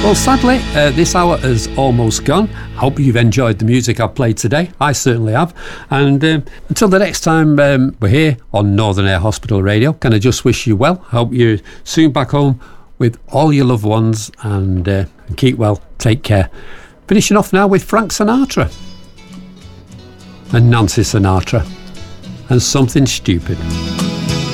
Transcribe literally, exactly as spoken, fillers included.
Well, sadly, uh, this hour is almost gone. I hope you've enjoyed the music I've played today. I certainly have. And um, until the next time um, we're here on Northern Air Hospital Radio, can I just wish you well? Hope you're soon back home with all your loved ones, and, uh, and keep well. Take care. Finishing off now with Frank Sinatra and Nancy Sinatra and Something Stupid.